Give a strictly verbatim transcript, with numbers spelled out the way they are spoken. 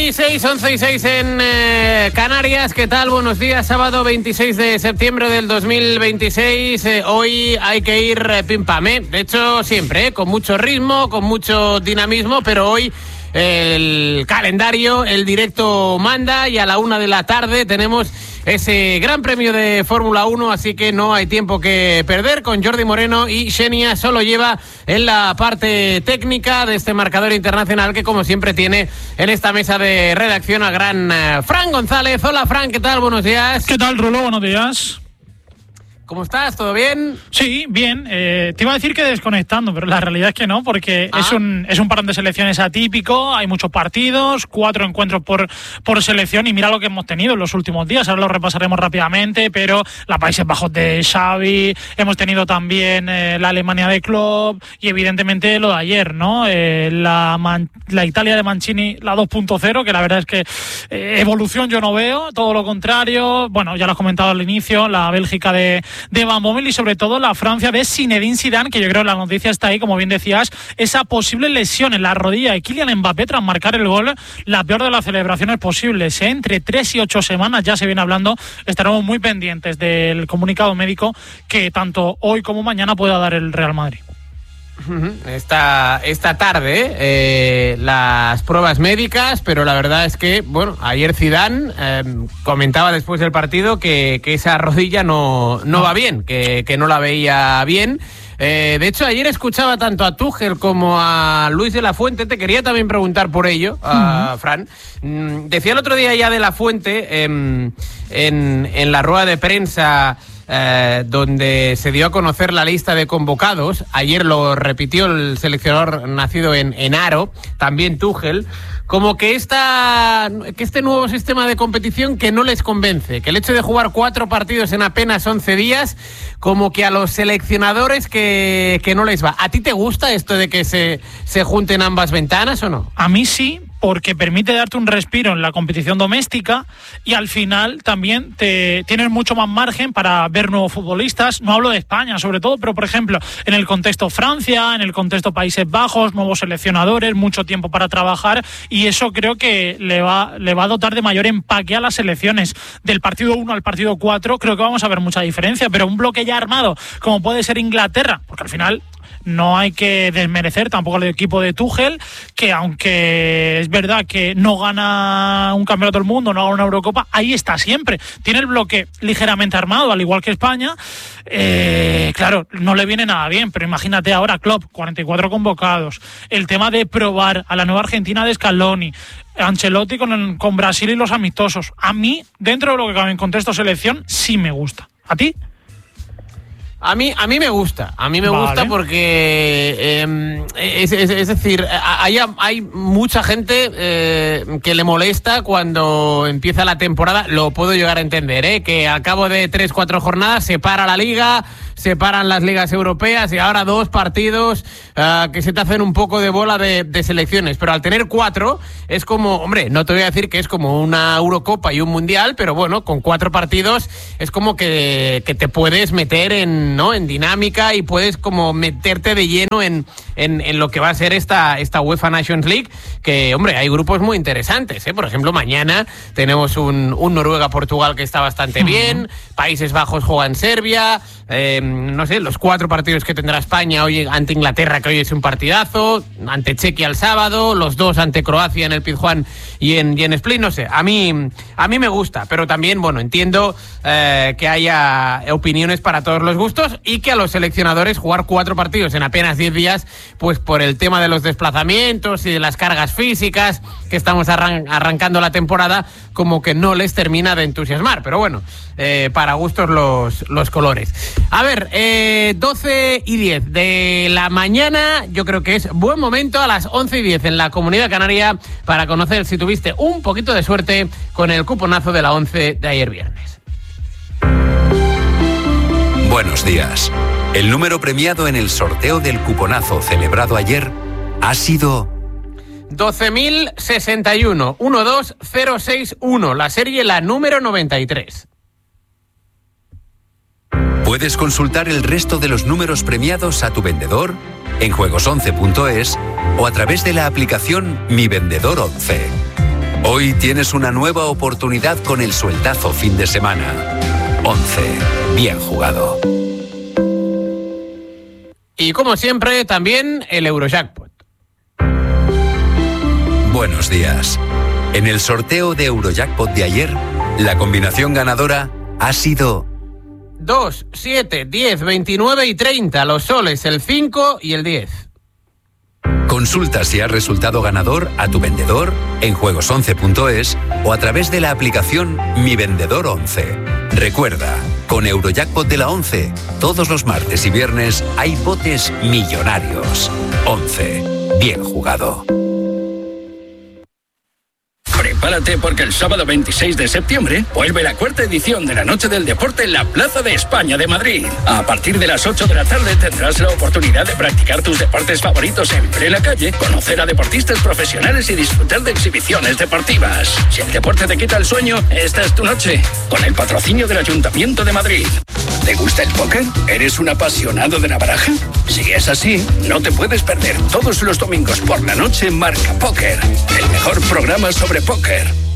y seis, once y seis en eh, Canarias. ¿Qué tal? Buenos días. Sábado veintiséis de septiembre del dos mil veintiséis. Eh, hoy hay que ir eh, pim pam, ¿eh? De hecho, siempre, ¿eh? Con mucho ritmo, con mucho dinamismo, pero hoy el calendario, el directo manda y a la una de la tarde tenemos ese gran premio de Fórmula uno, así que no hay tiempo que perder con Jordi Moreno y Xenia solo lleva en la parte técnica de este marcador internacional que como siempre tiene en esta mesa de redacción al gran uh, Fran González. Hola Fran, ¿qué tal? Buenos días. ¿Qué tal, Rulo? Buenos días. ¿Cómo estás? ¿Todo bien? Sí, bien. Eh, te iba a decir que desconectando, pero la realidad es que no, porque ah. es un es un parón de selecciones atípico, hay muchos partidos, cuatro encuentros por, por selección y mira lo que hemos tenido en los últimos días. Ahora lo repasaremos rápidamente, pero la Países Bajos de Xavi, hemos tenido también eh, la Alemania de Klopp y evidentemente lo de ayer, ¿no? Eh, la, Man, la Italia de Mancini, la dos punto cero, que la verdad es que eh, evolución yo no veo, todo lo contrario. Bueno, ya lo has comentado al inicio, la Bélgica de de Van Bommel y sobre todo la Francia de Zinedine Zidane, que yo creo que la noticia está ahí, como bien decías, esa posible lesión en la rodilla de Kylian Mbappé tras marcar el gol, la peor de las celebraciones posibles, ¿eh? Entre tres y ocho semanas ya se viene hablando, estaremos muy pendientes del comunicado médico que tanto hoy como mañana pueda dar el Real Madrid. Esta, esta tarde eh, las pruebas médicas, pero la verdad es que, bueno, ayer Zidane eh, comentaba después del partido que, que esa rodilla no, no va bien, que, que no la veía bien. Eh, de hecho, ayer escuchaba tanto a Tuchel como a Luis de la Fuente. Te quería también preguntar por ello, a uh-huh. Fran. Mm, decía el otro día ya de la Fuente, eh, en, en la rueda de prensa, Eh, donde se dio a conocer la lista de convocados. Ayer lo repitió el seleccionador nacido en, en Aro, también Tuchel, como que, esta, que este nuevo sistema de competición que no les convence, que el hecho de jugar cuatro partidos en apenas once días, como que a los seleccionadores que, que no les va. ¿A ti te gusta esto de que se, se junten ambas ventanas o no? A mí sí, porque permite darte un respiro en la competición doméstica y al final también te tienes mucho más margen para ver nuevos futbolistas. No hablo de España sobre todo, pero por ejemplo en el contexto Francia, en el contexto Países Bajos, nuevos seleccionadores, mucho tiempo para trabajar y eso creo que le va, le va a dotar de mayor empaque a las selecciones. Del partido uno al partido cuatro creo que vamos a ver mucha diferencia, pero un bloque ya armado como puede ser Inglaterra, porque al final no hay que desmerecer tampoco al equipo de Tuchel, que aunque es verdad que no gana un campeonato del mundo, no gana una Eurocopa, ahí está siempre. Tiene el bloque ligeramente armado, al igual que España. Eh, claro, no le viene nada bien, pero imagínate ahora Klopp, cuarenta y cuatro convocados. El tema de probar a la nueva Argentina de Scaloni, Ancelotti con, con Brasil y los amistosos. A mí, dentro de lo que cabe en contexto selección, sí me gusta. ¿A ti? A mí, a mí me gusta, a mí me vale. gusta porque, eh, es, es, es decir, hay, hay mucha gente eh, que le molesta cuando empieza la temporada, lo puedo llegar a entender, ¿eh? Que al cabo de tres, cuatro jornadas se para la liga, se paran las ligas europeas y ahora dos partidos uh, que se te hacen un poco de bola de, de selecciones, pero al tener cuatro es como, hombre, no te voy a decir que es como una Eurocopa y un Mundial, pero bueno, con cuatro partidos es como que, que te puedes meter en, ¿no? en dinámica y puedes como meterte de lleno en, en, en lo que va a ser esta, esta UEFA Nations League, que, hombre, hay grupos muy interesantes, ¿eh? Por ejemplo, mañana tenemos un, un Noruega-Portugal que está bastante bien, Países Bajos juega en Serbia, eh, no sé, los cuatro partidos que tendrá España hoy ante Inglaterra, que hoy es un partidazo, ante Chequia el sábado, los dos ante Croacia en el Pizjuán y en, y en Split, no sé, a mí, a mí me gusta, pero también, bueno, entiendo eh, que haya opiniones para todos los gustos y que a los seleccionadores jugar cuatro partidos en apenas diez días, pues por el tema de los desplazamientos y de las cargas físicas que estamos arran- arrancando la temporada, como que no les termina de entusiasmar, pero bueno, eh, para gustos los, los colores. A ver, eh, doce y diez de la mañana, yo creo que es buen momento a las once y diez en la Comunidad Canaria para conocer si tuviste un poquito de suerte con el cuponazo de la once de ayer viernes. Buenos días. El número premiado en el sorteo del cuponazo celebrado ayer ha sido doce mil sesenta y uno, uno dos cero seis uno, la serie la número noventa y tres. Puedes consultar el resto de los números premiados a tu vendedor en juegos once punto es o a través de la aplicación Mi Vendedor once. Hoy tienes una nueva oportunidad con el sueldazo fin de semana. once. Bien jugado. Y como siempre, también el Eurojackpot. Buenos días. En el sorteo de Eurojackpot de ayer, la combinación ganadora ha sido dos, siete, diez, veintinueve y treinta. Los soles, el cinco y el diez. Consulta si has resultado ganador a tu vendedor en juegos once punto es o a través de la aplicación Mi Vendedor once. Recuerda, con Eurojackpot de la once, todos los martes y viernes hay botes millonarios. once. Bien jugado. Prepárate porque el sábado veintiséis de septiembre vuelve la cuarta edición de la Noche del Deporte en la Plaza de España de Madrid. A partir de las ocho de la tarde tendrás la oportunidad de practicar tus deportes favoritos en plena calle, conocer a deportistas profesionales y disfrutar de exhibiciones deportivas. Si el deporte te quita el sueño, esta es tu noche, con el patrocinio del Ayuntamiento de Madrid. ¿Te gusta el póker? ¿Eres un apasionado de la baraja? Si es así, no te puedes perder todos los domingos por la noche Marca Póker, el mejor programa sobre póker.